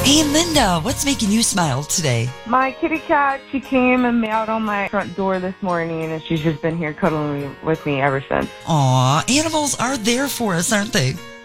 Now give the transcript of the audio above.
Hey, Linda, what's making you smile today? My kitty cat, she came and meowed on my front door this morning, and she's just been here cuddling with me ever since. Aw, animals are there for us, aren't they?